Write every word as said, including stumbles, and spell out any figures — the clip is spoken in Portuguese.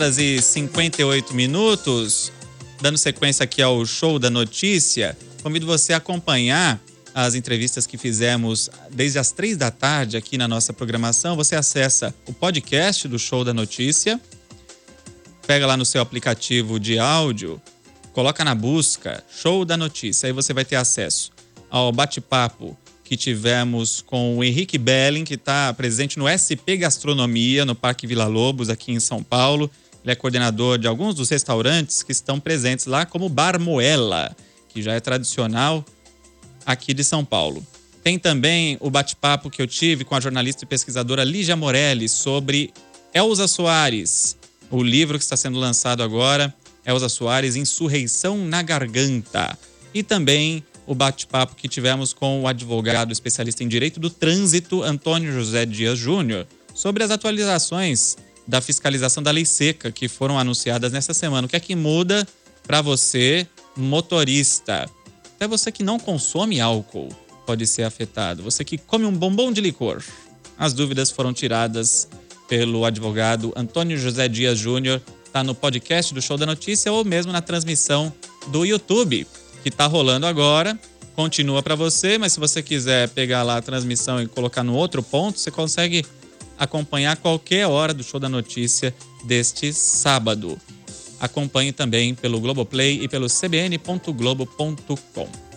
horas e cinquenta e oito minutos, dando sequência aqui ao Show da Notícia. Convido você a acompanhar as entrevistas que fizemos desde as três da tarde aqui na nossa programação. Você acessa o podcast do Show da Notícia, pega lá no seu aplicativo de áudio, coloca na busca Show da Notícia, aí você vai ter acesso ao bate-papo que tivemos com o Henrique Belling, que está presente no S P Gastronomia, no Parque Vila Lobos, aqui em São Paulo. Ele é coordenador de alguns dos restaurantes que estão presentes lá, como Bar Moela, que já é tradicional aqui de São Paulo. Tem também o bate-papo que eu tive com a jornalista e pesquisadora Lígia Morelli sobre Elza Soares, o livro que está sendo lançado agora, Elza Soares, Insurreição na Garganta. E também o bate-papo que tivemos com o advogado especialista em Direito do Trânsito, Antônio José Dias Júnior, sobre as atualizações da fiscalização da Lei Seca que foram anunciadas nessa semana. O que é que muda para você, motorista? Até você que não consome álcool pode ser afetado. Você que come um bombom de licor. As dúvidas foram tiradas pelo advogado Antônio José Dias Júnior. Está no podcast do Show da Notícia ou mesmo na transmissão do YouTube, que está rolando agora. Continua para você, mas se você quiser pegar lá a transmissão e colocar no outro ponto, você consegue acompanhar qualquer hora do Show da Notícia deste sábado. Acompanhe também pelo Globoplay e pelo c b n ponto globo ponto com.